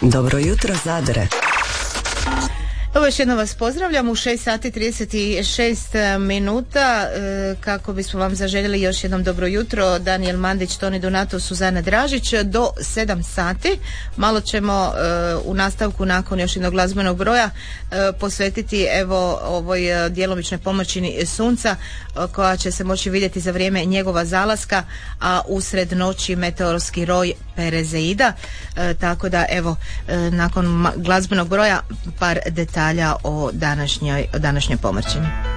Dobro jutro, Zadre. Evo još jednom vas pozdravljam u 6 sati 36 minuta kako bismo vam zaželjeli još jednom dobro jutro. Daniel Mandić, Toni Donato, Suzana Dražić do 7 sati. Malo ćemo u nastavku nakon još jednog glazbenog broja posvetiti evo ovoj djelomičnoj pomoći sunca koja će se moći vidjeti za vrijeme njegova zalaska, a usred noći meteorski roj Perezeida. Tako da evo nakon glazbenog broja par detalja o današnjoj pomrčini.